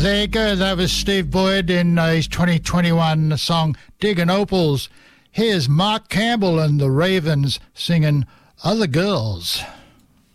There you go. That was Steve Boyd in his 2021 song Diggin' Opals. Here's Mark Campbell and the Ravens singing Other Girls.